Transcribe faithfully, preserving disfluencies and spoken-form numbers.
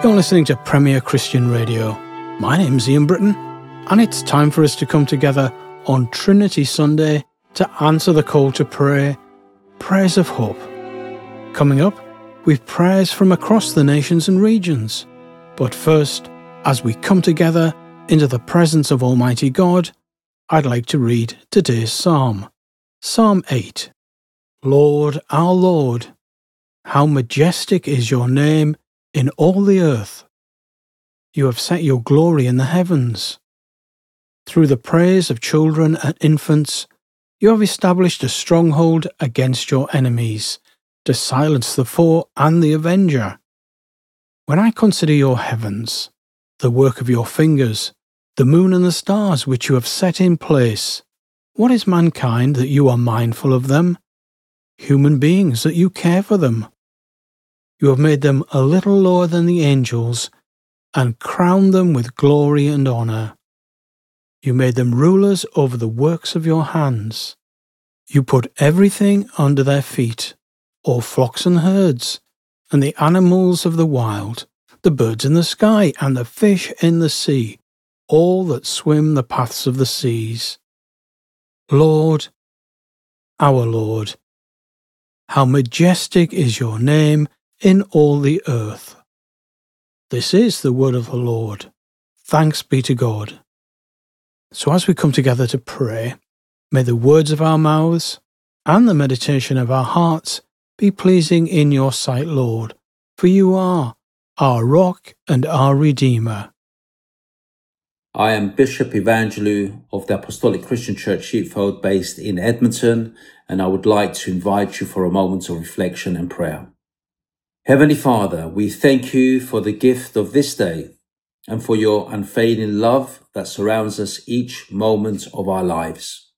You're listening to Premier Christian Radio. My name's Ian Britton, and it's time for us to come together on Trinity Sunday to answer the call to pray, prayers of hope. Coming up, we've prayers from across the nations and regions. But first, as we come together into the presence of Almighty God, I'd like to read today's Psalm. Psalm eight. Lord, our Lord, how majestic is your name in all the earth. You have set your glory in the heavens. Through the praise of children and infants, you have established a stronghold against your enemies, to silence the foe and the avenger. When I consider your heavens, the work of your fingers, the moon and the stars which you have set in place, what is mankind that you are mindful of them? Human beings that you care for them. You have made them a little lower than the angels, and crowned them with glory and honour. You made them rulers over the works of your hands. You put everything under their feet, all flocks and herds, and the animals of the wild, the birds in the sky, and the fish in the sea, all that swim the paths of the seas. Lord, our Lord, how majestic is your name in all the earth. This is the word of the Lord. Thanks be to God. So as we come together to pray, may the words of our mouths and the meditation of our hearts be pleasing in your sight, Lord, for you are our rock and our Redeemer. I am Bishop Evangelou of the Apostolic Christian Church Sheepfold based in Edmonton, and I would like to invite you for a moment of reflection and prayer. Heavenly Father, we thank you for the gift of this day and for your unfailing love that surrounds us each moment of our lives.